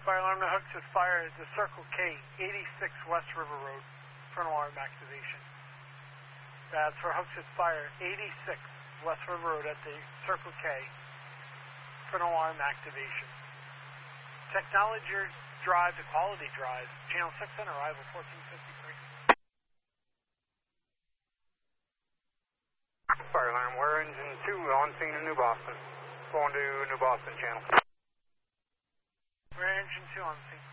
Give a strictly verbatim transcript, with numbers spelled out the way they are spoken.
Fire alarm to Hooksett Fire is the Circle K, eighty-six West River Road, frontal alarm activation. That's for Hooksett Fire, eighty-six West River Road at the Circle K, frontal alarm activation. Technology Drive to Quality Drive, Channel six on arrival, fourteen fifty-three. Fire alarm, we're engine two on scene in New Boston. Going to New Boston channel. We're engine two on scene.